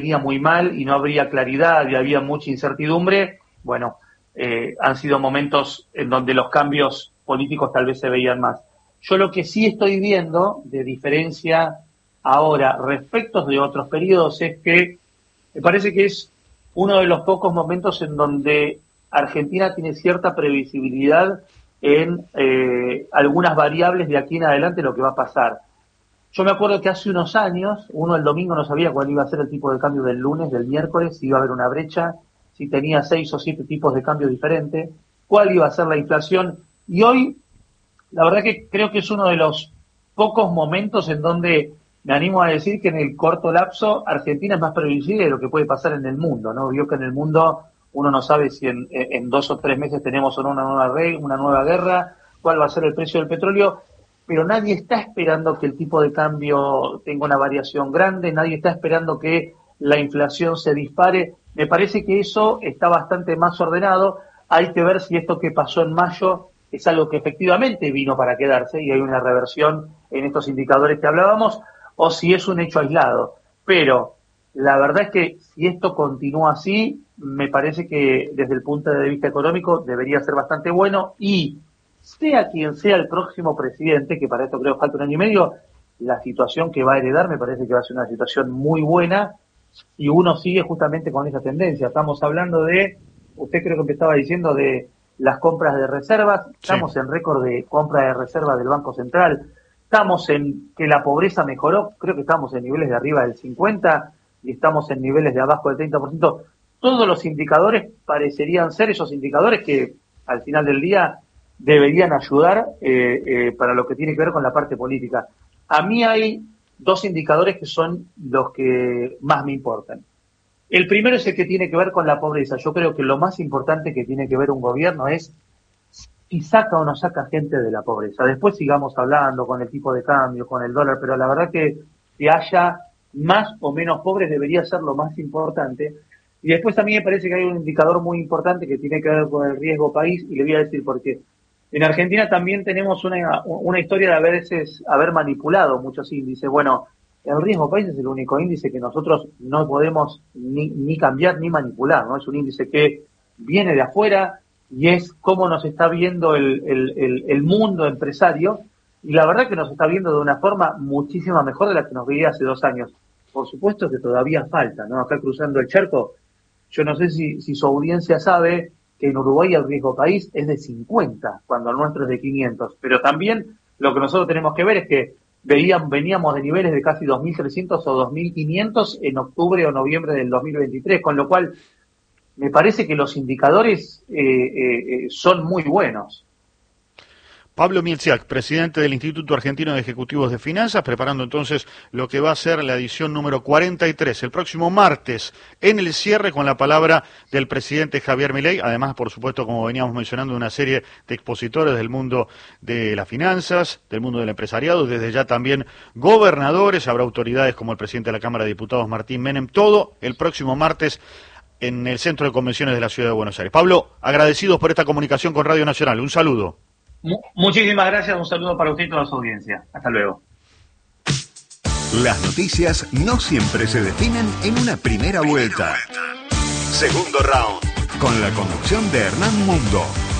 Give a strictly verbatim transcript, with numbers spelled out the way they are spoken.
venía muy mal y no habría claridad y había mucha incertidumbre, bueno, eh, han sido momentos en donde los cambios políticos tal vez se veían más. Yo lo que sí estoy viendo de diferencia ahora respecto de otros periodos es que me parece que es uno de los pocos momentos en donde Argentina tiene cierta previsibilidad en eh, algunas variables de aquí en adelante lo que va a pasar. Yo me acuerdo que hace unos años, uno el domingo no sabía cuál iba a ser el tipo de cambio del lunes, del miércoles, si iba a haber una brecha, si tenía seis o siete tipos de cambio diferentes, cuál iba a ser la inflación. Y hoy, la verdad que creo que es uno de los pocos momentos en donde me animo a decir que en el corto lapso Argentina es más previsible de lo que puede pasar en el mundo, ¿no? Vio que en el mundo uno no sabe si en, en dos o tres meses tenemos o no una nueva, re, una nueva guerra, cuál va a ser el precio del petróleo, pero nadie está esperando que el tipo de cambio tenga una variación grande, nadie está esperando que la inflación se dispare. Me parece que eso está bastante más ordenado. Hay que ver si esto que pasó en mayo es algo que efectivamente vino para quedarse y hay una reversión en estos indicadores que hablábamos, o si es un hecho aislado. Pero la verdad es que si esto continúa así, me parece que desde el punto de vista económico debería ser bastante bueno, y sea quien sea el próximo presidente, que para esto creo falta un año y medio, la situación que va a heredar me parece que va a ser una situación muy buena y uno sigue justamente con esa tendencia. Estamos hablando de, usted creo que empezaba diciendo de las compras de reservas, estamos sí. en récord de compra de reservas del Banco Central, estamos en que la pobreza mejoró, creo que estamos en niveles de arriba del cincuenta y estamos en niveles de abajo del treinta por ciento. Todos los indicadores parecerían ser esos indicadores que al final del día deberían ayudar eh, eh, para lo que tiene que ver con la parte política. A mí hay dos indicadores que son los que más me importan. El primero es el que tiene que ver con la pobreza. Yo creo que lo más importante que tiene que ver un gobierno es si saca o no saca gente de la pobreza. Después sigamos hablando con el tipo de cambio, con el dólar, pero la verdad que que haya más o menos pobres debería ser lo más importante. Y después a mí me parece que hay un indicador muy importante que tiene que ver con el riesgo país, y le voy a decir por qué. En Argentina también tenemos una, una historia de haber, veces, haber manipulado muchos índices. Bueno, el riesgo país es el único índice que nosotros no podemos ni, ni cambiar ni manipular, ¿no? Es un índice que viene de afuera y es cómo nos está viendo el, el, el, el mundo empresario, y la verdad que nos está viendo de una forma muchísimo mejor de la que nos veía hace dos años. Por supuesto que todavía falta, ¿no? Acá cruzando el charco, yo no sé si, si su audiencia sabe que en Uruguay el riesgo país es de cincuenta, cuando el nuestro es de quinientos. Pero también lo que nosotros tenemos que ver es que veían, veníamos de niveles de casi dos mil trescientos o dos mil quinientos en octubre o noviembre del dos mil veintitrés, con lo cual me parece que los indicadores eh, eh, son muy buenos. Pablo Milziak, presidente del Instituto Argentino de Ejecutivos de Finanzas, preparando entonces lo que va a ser la edición número cuarenta y tres, el próximo martes, en el cierre con la palabra del presidente Javier Milei, además, por supuesto, como veníamos mencionando, una serie de expositores del mundo de las finanzas, del mundo del empresariado, desde ya también gobernadores, habrá autoridades como el presidente de la Cámara de Diputados, Martín Menem, todo el próximo martes en el Centro de Convenciones de la Ciudad de Buenos Aires. Pablo, agradecidos por esta comunicación con Radio Nacional, un saludo. Muchísimas gracias, un saludo para usted y toda su audiencia. Hasta luego. Las noticias no siempre se definen en una primera vuelta. Segundo round, con la conducción de Hernán Mundo.